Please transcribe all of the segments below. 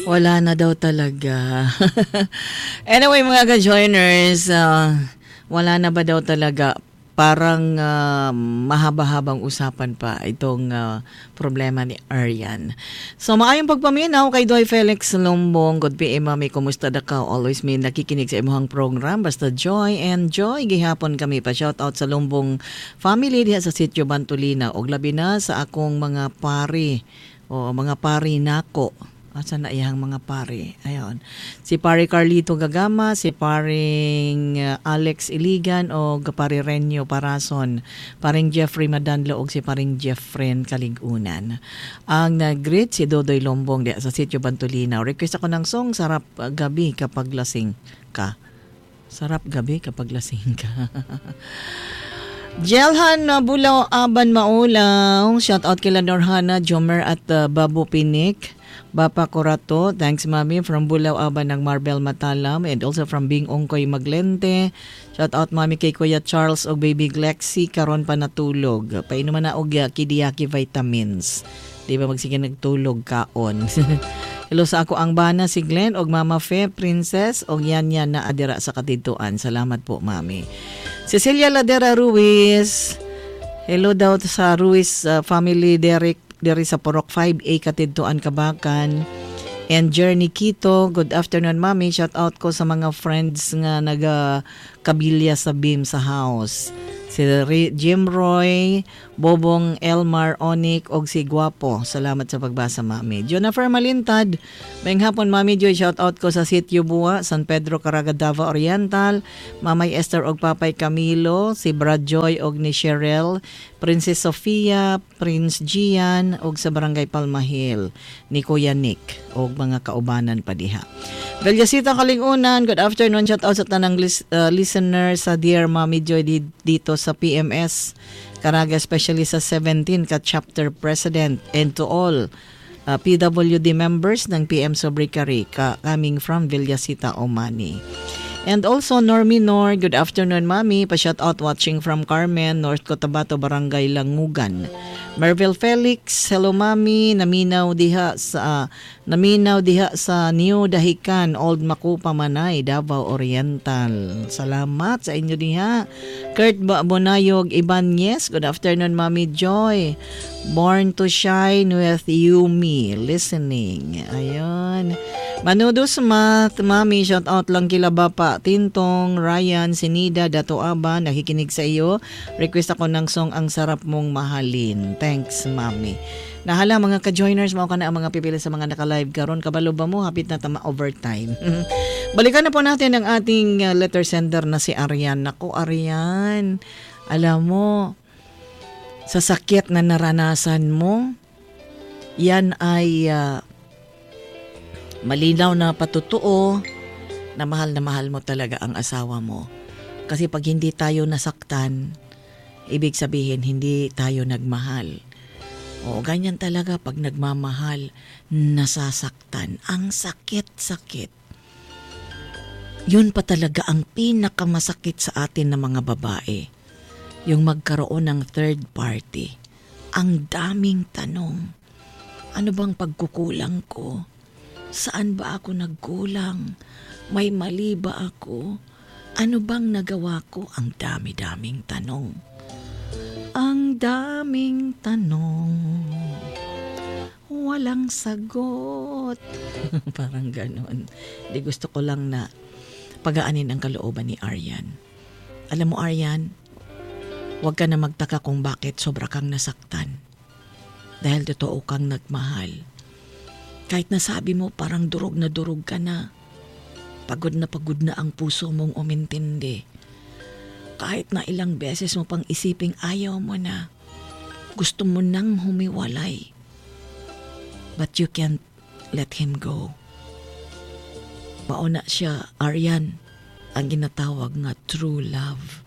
Wala na daw talaga. Anyway, mga ka-joiners, wala na ba daw talaga? Parang mahaba-habang usapan pa itong problema ni Arian. So, maayong pagpaminaw kay Doy Felix Lombong. Good PM, mami. Kumusta da ka? Always may nakikinig sa imong program. Basta Joy and Joy. Gihapon kami pa. Shout out sa Lombong family diha sa Sitio Bantulina. O labi na sa akong mga pari. O mga pari nako. Asa na iyang mga pari. Ayon. Si Pari Carlito Gagama, si Paring Alex Iligan o Pari Renyo Parason, Paring Jeffrey Madanlo o si Paring Jeffren Kaligunan. Ang nag-greet si Dodoy Lombong di sa Sitio Bantulina. Request ako ng song Sarap Gabi Kapag Lasing Ka. Sarap gabi kapag lasing ka. Jelhan Bulaw Aban Maulaw. Shout out kila Norhana Jomer at Babu Pinik. Bapa Corato, thanks mami from Bulaw Aban ng Marbel Matalam and also from Bing Ongkoy Maglente. Shout out mami kay Kuya Charles o Baby Glexi karon pa natulog. Painuman na og kidiyaki vitamins. Di ba magsige nagtulog kaon. Hello sa ako ang bana si Glenn og Mama Fe Princess og yan na adira sa katituan. Salamat po mami. Cecilia Ladera Ruiz. Hello daw sa Ruiz family Derek diri sa Porok 5A Katidtuan Kabakan. And Journey Quito, good afternoon mami. Shout out ko sa mga friends nga naga-kabilya sa BIM sa house. Si Jim Roy, Bobong Elmar Onik og si Guapo. Salamat sa pagbasa mami. Jonathan Malintad, mayang hapon mami Joy. Shout out ko sa Sitio Bua, San Pedro Caraga Davao Oriental. Mamay Esther og Papay Camilo, si Brad Joy og ni Cheryl, Princess Sofia, Prince Gian og sa Barangay Palmahil ni Kuya Nick og mga kaubanan pa diha. Galyasita Kalingunan, good afternoon. Shout out sa tanang listener sa Dear Mommy Joy dito sa PMS Caraga, especially sa 17 ka chapter president and to all PWD members ng PM Sobricari coming from Villasita, Omani. And also Normie Nor, good afternoon mami. Pa-shout out watching from Carmen, North Cotabato, Barangay Langugan. Merville Felix, hello mami. Naminaw diha sa New Dahican, Old Makupa Manay, Davao Oriental. Salamat sa inyo diha. Kurt Bonayog Ibanez, good afternoon mami Joy. Born to Shine with Yumi, listening. Ayun. Manudos Math, mami, shout out lang kila Bapa Tintong, Ryan, Sinida, Dato Aba, nakikinig sa iyo. Request ako ng song Ang Sarap Mong Mahalin. Thanks, mami. Nahala mga ka-joiners, mao ka na ang mga pipili sa mga naka-live karon. Kabalo ba mo? Hapit na tama overtime. Balikan na po natin ang ating letter sender na si Arian. Naku, Arian, alam mo, sa sakit na naranasan mo, yan ay malinaw na patutuo na mahal mo talaga ang asawa mo. Kasi pag hindi tayo nasaktan, ibig sabihin hindi tayo nagmahal. O ganyan talaga pag nagmamahal, nasasaktan. Ang sakit-sakit. Yun pa talaga ang pinakamasakit sa atin na mga babae. Yung magkaroon ng third party. Ang daming tanong. Ano bang pagkukulang ko? Saan ba ako nagkulang? May mali ba ako? Ano bang nagawa ko? Ang dami-daming tanong. Ang daming tanong. Walang sagot. Parang ganon. Di gusto ko lang na pagaanin ang kalooban ni Arian. Alam mo Arian, huwag ka na magtaka kung bakit sobra kang nasaktan. Dahil totoo kang nagmahal. Kahit nasabi mo parang durog ka na. Pagod na ang puso mong umintindi. Kahit na ilang beses mo pang isiping ayaw mo na. Gusto mo nang humiwalay. But you can't let him go. Mauna siya, Arian, ang ginatawag nga true love.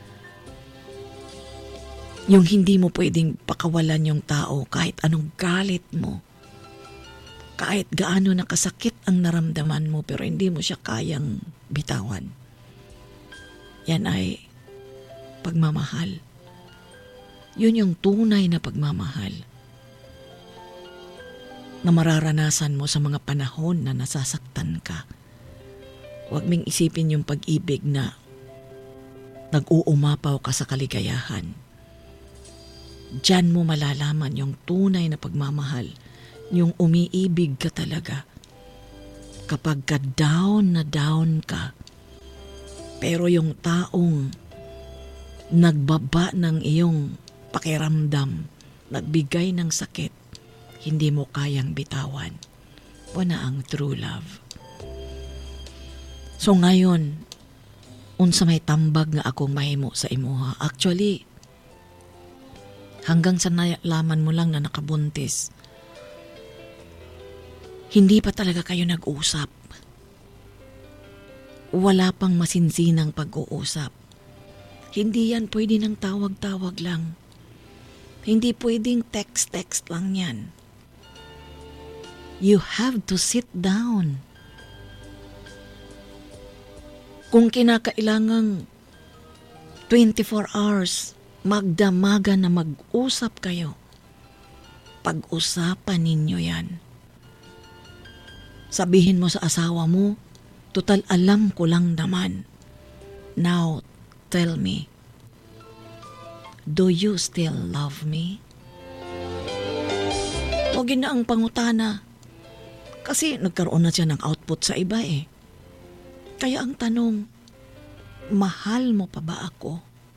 Yung hindi mo pwedeng pakawalan yung tao kahit anong galit mo. Kahit gaano nakasakit ang naramdaman mo pero hindi mo siya kayang bitawan. Yan ay pagmamahal. Yun yung tunay na pagmamahal. na mararanasan mo sa mga panahon na nasasaktan ka. Huwag ming isipin yung pag-ibig na nag-uumapaw ka sa kaligayahan. Diyan mo malalaman yung tunay na pagmamahal, yung umiibig ka talaga. Kapag ka down na down ka, pero yung taong nagbaba ng iyong pakiramdam, nagbigay ng sakit, hindi mo kayang bitawan. Wala ang true love. So ngayon, unsa may tambag nga akong mahimo sa imuha. Actually, hanggang sa nalaman mo lang na nakabuntis, hindi pa talaga kayo nag-usap. Wala pang masinsinang pag-uusap. Hindi yan pwede ng tawag-tawag lang. Hindi pwedeng text-text lang yan. You have to sit down. Kung kinakailangang 24 hours, magdamaga na mag-usap kayo. Pag-usapan ninyo yan. Sabihin mo sa asawa mo, total alam ko lang naman. Now, tell me, do you still love me? O ginaang pangutana. Kasi nagkaroon na siya ng output sa iba eh. Kaya ang tanong, mahal mo pa ba ako?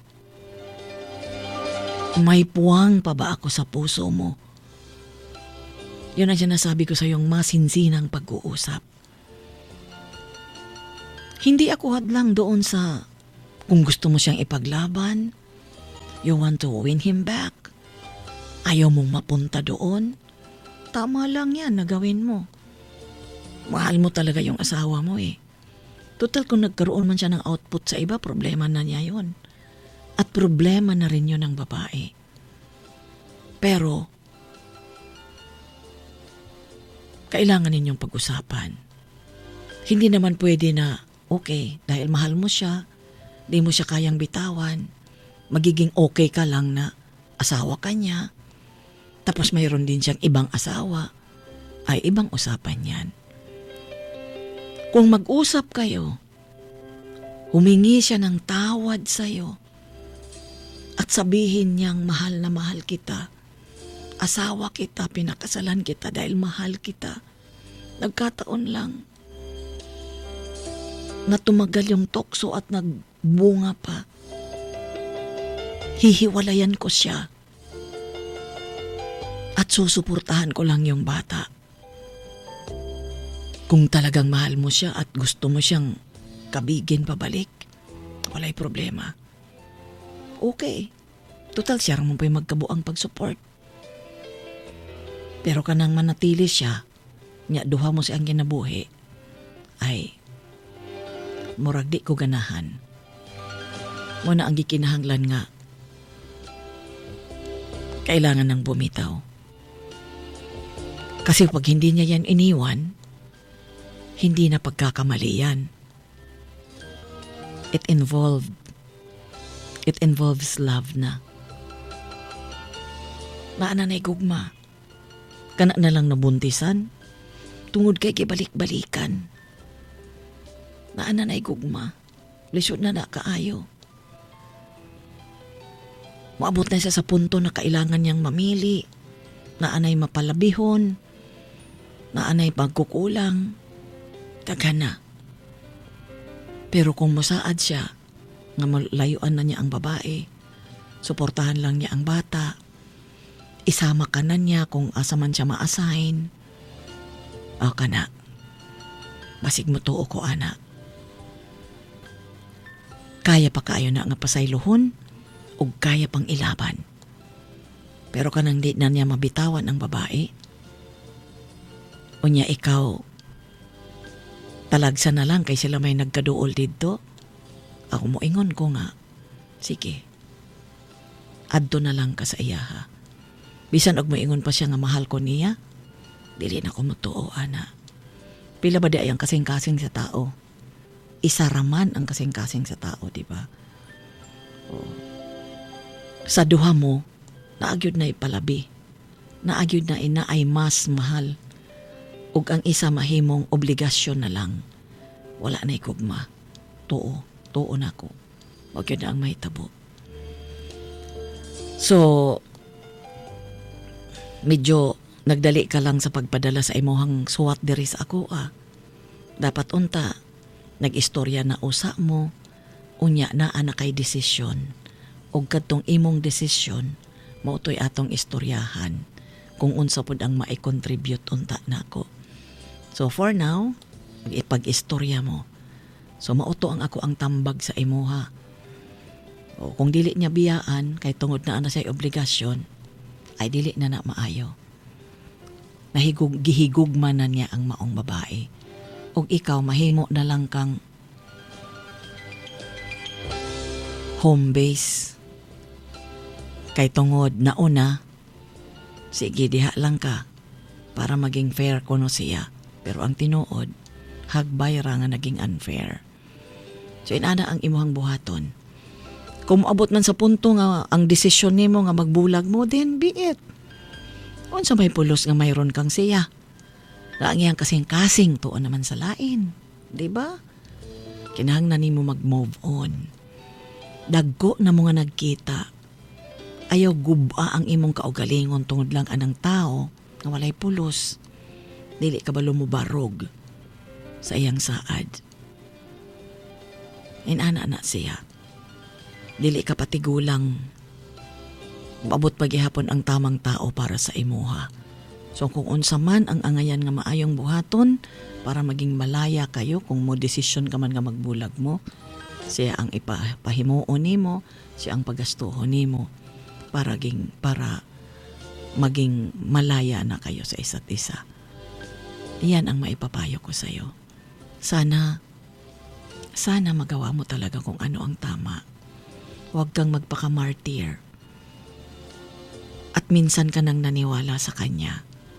May puwang pa ba ako sa puso mo? Yun ang sinasabi ko sa iyong masinsinang pag-uusap. Hindi ako hadlang doon sa kung gusto mo siyang ipaglaban, you want to win him back, ayaw mong mapunta doon, tama lang yan na gawin mo. Mahal mo talaga yung asawa mo eh. Total kung nagkaroon man siya ng output sa iba, problema na niya yun. At problema na rin yun ng babae. Pero, kailangan ninyong pag-usapan. Hindi naman pwede na, okay, dahil mahal mo siya, di mo siya kayang bitawan, magiging okay ka lang na asawa ka niya, tapos mayroon din siyang ibang asawa, ay ibang usapan yan. Kung mag-usap kayo, humingi siya ng tawad sa'yo at sabihin niyang mahal na mahal kita, asawa kita, pinakasalan kita dahil mahal kita. Nagkataon lang na tumagal yung tukso at nagbunga pa. Hihiwalayan ko siya at susuportahan ko lang yung bata. Kung talagang mahal mo siya at gusto mo siyang kabigin pabalik, walay problema. Okay. Total siya mo pa yung magkabuang pag-support. Pero kanang manatili siya, nya duha mo siyang ginabuhi, ay murag di ko ganahan. Muna ang gikinahanglan nga, kailangan ng bumitaw. Kasi pag hindi niya yan iniwan, hindi na pagkakamali yan. It involves love na. Naana na igugma. Kana na lang nabuntisan. Tungod kay kibalik-balikan. Naana na igugma. Lisod na kaayo. Maabot na siya sa punto na kailangan niyang mamili. Naanay mapalabihon. Naanay pagkukulang. Daghan na. Pero kung masaad siya, nga malayuan na niya ang babae, suportahan lang niya ang bata, isama ka na niya kung asa man siya ma-assign, o ka na. Basig mo tuo ko, anak. Kaya pa kayo na nga pasayluhon, o kaya pang ilaban. Pero kanang di na niya mabitawan ang babae, o niya ikaw, talagsa na lang kay sila may nagkaduol dito. Ako mo ingon ko nga, sige, adto na lang ka sa iyaha. Bisan og mo ingon pa siya nga mahal ko niya, dili na ko mutuo, ana. Pila ba di ay ang kasing-kasing sa tao? Isa raman ang kasing-kasing sa tao, di ba? Sa duha mo, naagyod na ipalabi. Naagyod na ina ay mas mahal ug ang isa mahimong obligasyon na lang. Wala na ikugma. Tuo na ko. Wag yun na ang mahitabo. So, medyo nagdali ka lang sa pagpadala sa imuhang suwat diri sa ako Dapat unta, nag-istorya na usa mo, unya na anakay desisyon. Og kadtong imong desisyon, mautoy atong istoryahan kung unsa pud ang mai-contribute unta nako. So for now, ipag-istorya mo. So mauto ang ako ang tambag sa imuha. O kung dili niya biyaan, kay tungod na ana say obligasyon, ay dili na maayo. Gihigugma na niya ang maong babae. Og ikaw mahimo na lang kang home base. Kay tungod na una, sige diha lang ka para maging fair kuno siya. Pero ang tinuod, hagbay ra nga naging unfair. So inana ang imuhang buhaton. Kung moabot man sa punto nga ang desisyon nimo nga magbulag mo, then be it. Unsa may pulos nga mayroon kang siya. Laangyan kasing-kasing tuon naman sa lain. Diba? Kinahanglan nimo mag-move on. Dagko na mo nga nagkita. Ayaw guba ang imong kaugalingon tungod lang anang tao nga walay pulos. Dili ka ba lumubarog sa iyang saad? Inana na siya. Dili ka patigulang maabot paghihapon ang tamang tao para sa imuha. So kung unsa man ang angayan nga maayong buhaton para maging malaya kayo kung mo desisyon ka man nga magbulag mo, siya ang ipahimuon nimo, siya ang pagastuhon nimo para maging malaya na kayo sa isa't isa. Iyan ang maipapayo ko sa iyo. Sana magawa mo talaga kung ano ang tama. Huwag kang magpaka-martyr. At minsan ka nang naniwala sa kanya.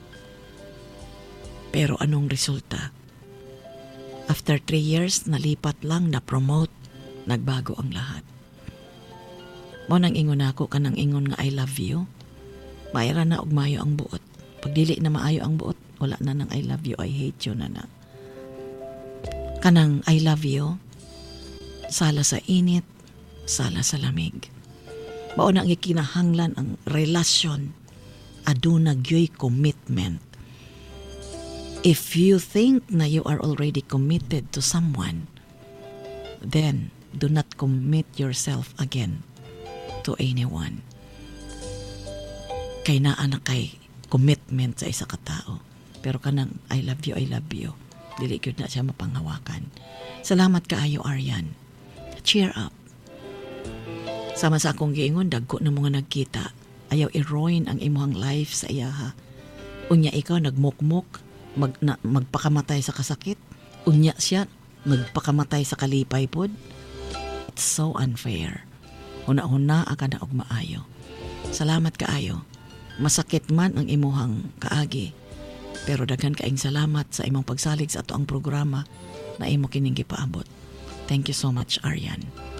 Pero anong resulta? After 3 years, nalipat lang, na-promote, nagbago ang lahat. Mo nang ingon ako kanang ingon nga I love you. Mayra na og mayo ang buot. Pag dili na maayo ang buot, wala na nang I love you, I hate you na. Kanang I love you, sala sa init, sala sa lamig. Mao na ang ikinahanglan ang relasyon. Aduna gyoy commitment. If you think na you are already committed to someone, then do not commit yourself again to anyone. Kay naa na kay commitment sa isa ka tao. Pero kanang I love you, dili gyud na siya mapanghawakan. Salamat kaayo, Aryan. Cheer up. Sama sa akong giingon, dagko na mga nagkita. Ayaw i-ruin ang imuhang life sa iyaha. Unya ikaw nagmukmuk, magpakamatay sa kasakit. Unya siya magpakamatay sa kalipay pod. It's so unfair. Huna-huna aka na og maayo. Salamat kaayo. Masakit man ang imuhang kaagi. Pero daghan kaayong salamat sa imong pagsalig sa ato ang programa na imo kining gipaabot. Thank you so much, Aryan.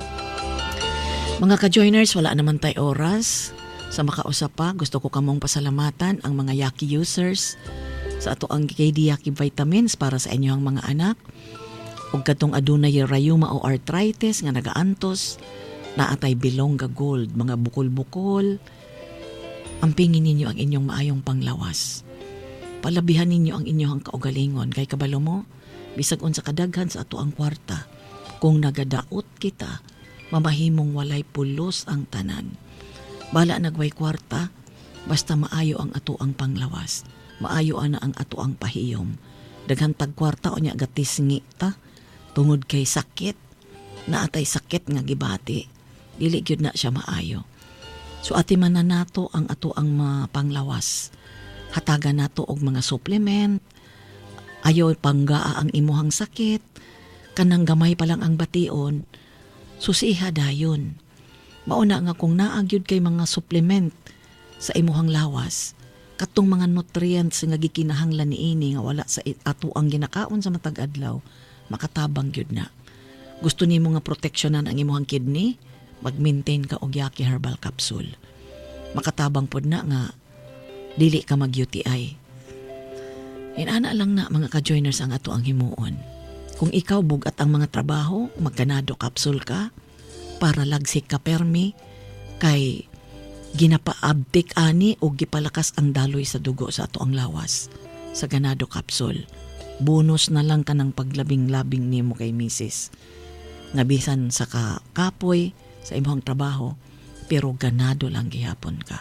Mga ka-joiners, wala naman tayo oras. Sa makausap pa, gusto ko kamong pasalamatan ang mga Yaki users sa ato ang KD Yaki vitamins para sa inyong mga anak. Ug katong adunay rayuma o arthritis nga nagaantos, naatay bilongga gold, mga bukol-bukol. Ampingin ninyo ang inyong maayong panglawas. Palabihan ninyo ang inyong kaugalingon kay kabalo mo, bisag unsa kadaghan sa ato ang kwarta. Kung nagadaot kita, mamahimong walay pulos ang tanan. Bala nagway kwarta, basta maayo ang ato ang panglawas. Maayo ana ang ato ang pahiyom. Daghan tag kwarta o nya gatisngi ta, tungod kay sakit. Naatay sakit nga gibati. Dili gyud na siya maayo. So ati man na nato ang ato ang panglawas. Hatagan nato og mga supplement. Ayaw panggaa ang imuhang sakit. Kanang gamay pa lang ang bation. Susiha dayon. Mauna nga kung naagyud kay mga supplement sa imuhang lawas, katong mga nutrients nga gikinahanglan niini nga wala sa ato ang ginakaon sa matag adlaw, makatabang gyud na. Gusto nimo nga proteksyonan ang imuhang kidney, mag-maintain ka og Yaki Herbal Capsule. Makatabang pod na nga dili ka mag-UTI. Inana lang na mga ka-joiners ang ato ang himuon. Kung ikaw bugat ang mga trabaho, magganado kapsul ka, para lagsik ka permi, kay ginapaabdik ani o gipalakas ang daloy sa dugo sa ato ang lawas sa ganado kapsul. Bonus na lang ka ng paglabing-labing nimo kay misis. Nabisan sa kapoy sa imong trabaho, pero ganado lang gihapon ka.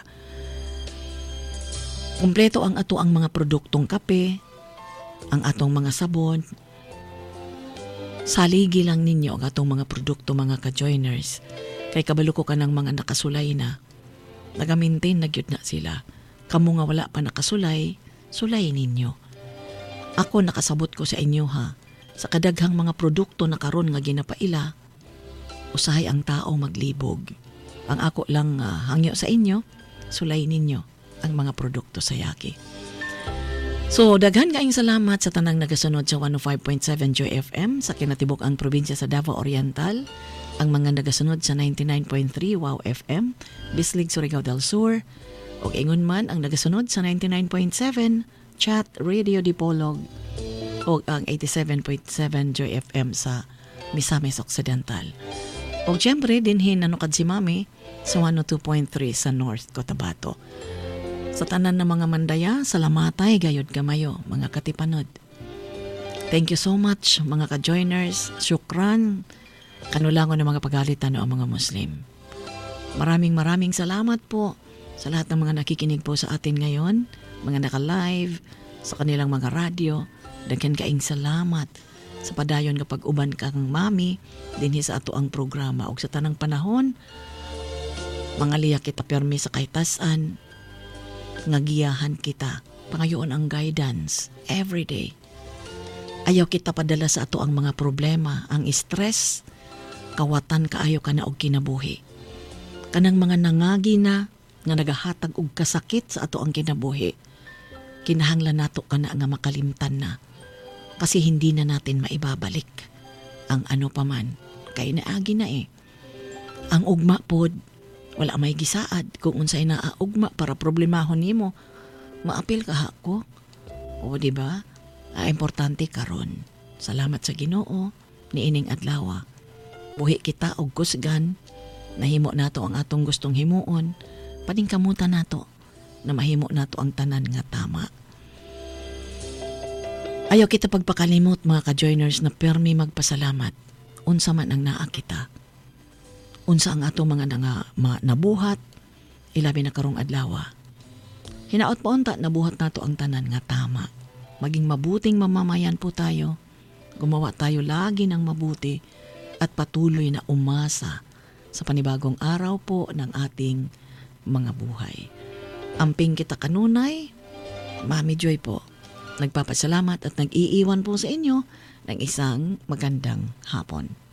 Kumpleto ang ato ang mga produktong kape, ang atong mga sabon. Saligi lang ninyo ang atong mga produkto mga ka-joiners. Kay kabalo ko ka ng mga nakasulay na. Nagamintain na gyud na sila. Kamu nga wala pa nakasulay, sulay ninyo. Ako nakasabot ko sa inyo ha. Sa kadaghang mga produkto na karon nga ginapaila, usahay ang tao maglibog. Ang ako lang hangyo sa inyo, sulay ninyo ang mga produkto sa Yaki. So, daghan kaayong salamat sa tanang nagasunod sa 105.7 Joy FM sa kinatibok ang probinsya sa Davao Oriental, ang mga nagasunod sa 99.3 Wow FM, Bislig, Surigao del Sur, o ingon man ang nagasunod sa 99.7 Chat Radio Dipolog, o ang 87.7 Joy FM sa Misamis Occidental. O siyempre, dinhin nanukad si Mami sa 102.3 sa North Cotabato. Sa tanan ng mga mandaya, salamatay gayod kamayo, mga katipanod. Thank you so much, mga ka-joiners. Syukran. Kanulangon ng mga pagalitan ng mga Muslim. Maraming salamat po sa lahat ng mga nakikinig po sa atin ngayon, mga naka-live, sa kanilang mga radyo. Daghan kaing salamat sa padayon kapag uban kang mami, dinhi sa ato ang programa. O sa tanang panahon, mga liya kita permi sa kaitasan, ngagiyahan kita, pangayoon ang guidance everyday. Ayaw kita padala sa ato ang mga problema, ang stress, kawatan kaayo ka na og kinabuhi. Kanang mga nangagi na nga nagahatag og kasakit sa ato ang kinabuhi, kinahanglan nato kana nga makalimtan na, kasi hindi na natin maibabalik ang ano paman, kay naagi na eh. Ang ugma pod, wala may gisaad kung unsay naaugma para problemahon nimo. Maapil ka hako. O di ba? Importante karon. Salamat sa Ginoo niining adlaw. Buhi kita og kusgan, nahimo nato ang atong gustong himuon, paningkamutan nato na mahimo nato ang tanan nga tama. Ayaw kita pagpakalimot mga ka-joiners na permi magpasalamat unsa man ang naa kita. Unsa ang ato mga nabuhat, ilabi na karong adlaw. Hinaot pa unta nabuhat nato ang tanan nga tama. Maging mabuting mamamayan po tayo. Gumawa tayo lagi ng mabuti at patuloy na umasa sa panibagong araw po ng ating mga buhay. Amping kita kanunay, Mami Joy po. Nagpapasalamat at nag-iiwan po sa inyo ng isang magandang hapon.